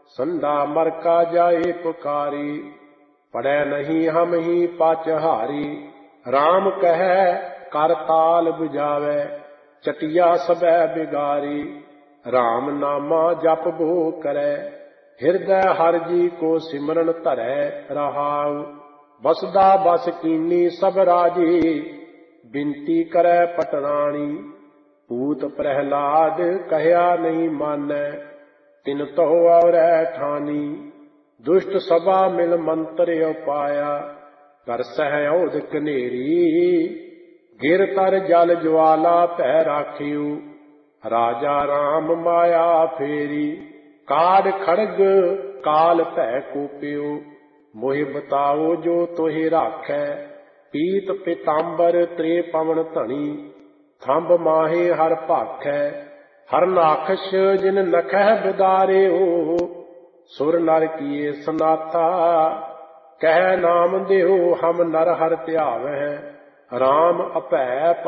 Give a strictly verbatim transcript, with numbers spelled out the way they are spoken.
संडा मरका जाए पुकारी। पड़े नहीं हम ही पाचहारी। राम कहे कर ताल बुझावे, चटिया सबे बिगारी। राम नामा जप बो करे, हृदय हर जी को सिमरन धरै रहाउ। बसदा बस कीनी सब राजी, बिनती करे पटरानी। पूत प्रहलाद कहया नहीं मानै, तिन तो और ठानी। दुष्ट सभा मिल मंत्र उपाया, कर सहयोध कनेरी। गिर तर जल ज्वाला पै राखियो, राजा राम माया फेरी। काड खड़ग काल पै कोपियो, मोहि बताओ जो तोहि राखै। पीत पीतांबर त्रे पवन धनी, थंब माहे हर भाखै। हर नाखश जिन नखह बिदारियो, सुर नर किए सनाथा। कह नाम देहो हम नर हर ध्यावै, राम अपै